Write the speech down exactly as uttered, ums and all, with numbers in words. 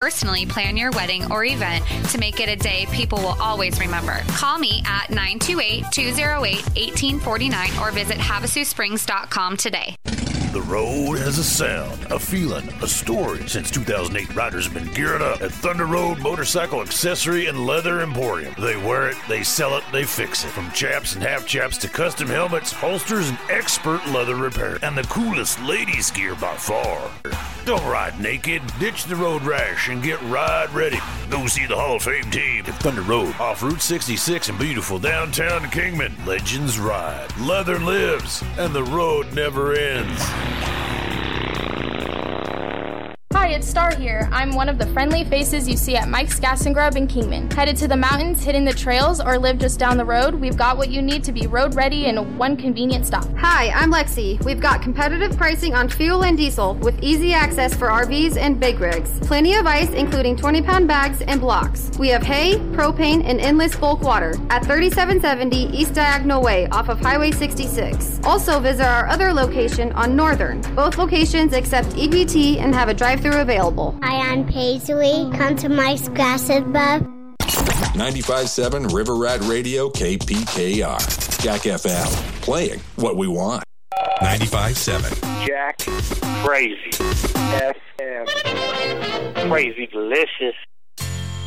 personally plan your wedding or event to make it a day people will always remember. Call me at nine two eight, two oh eight, one eight four nine or visit havasu springs dot com today. The road has a sound, a feeling, a story. Since two thousand eight, riders have been gearing up at Thunder Road Motorcycle Accessory and Leather Emporium. They wear it, they sell it, they fix it. From chaps and half chaps to custom helmets, holsters, and expert leather repair. And the coolest ladies' gear by far. Don't ride naked. Ditch the road rash and get ride ready. Go see the Hall of Fame team at Thunder Road off Route sixty-six in beautiful downtown Kingman. Legends ride, leather lives, and the road never ends. Hi, it's Star here. I'm one of the friendly faces you see at Mike's Gas and Grub in Kingman. Headed to the mountains, hitting the trails, or live just down the road, we've got what you need to be road ready in one convenient stop. Hi, I'm Lexi. We've got competitive pricing on fuel and diesel with easy access for R Vs and big rigs. Plenty of ice, including twenty pound bags and blocks. We have hay, propane, and endless bulk water at thirty-seven seventy East Diagonal Way off of Highway sixty-six. Also visit our other location on Northern. Both locations accept E B T and have a drive-thru available. Hi, I'm Paisley. Come to Mike's Gas and Grub. ninety-five point seven River Rat Radio, K P K R. Jack F M. Playing what we want. ninety-five point seven. Jack Crazy F M. Crazy delicious.